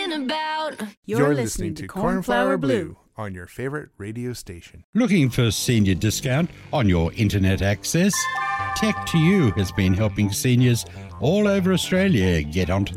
talking about. You're listening to Cornflower Blue on your favorite radio station. Looking for senior discount on your internet access? Tech2U has been helping seniors all over Australia get onto